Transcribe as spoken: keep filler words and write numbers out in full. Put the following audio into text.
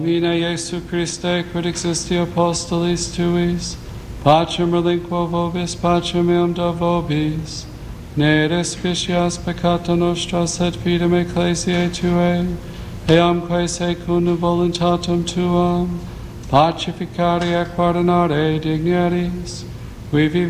Mine Iesu Christe, quid existi apostolis tuis, pacem relinquo vobis, pacem eum do vobis, ne respicias peccata nostra, sed fidem ecclesiae tuae, eam quae secundum voluntatem tuam, pacificare et pardonare digniaris, qui vivi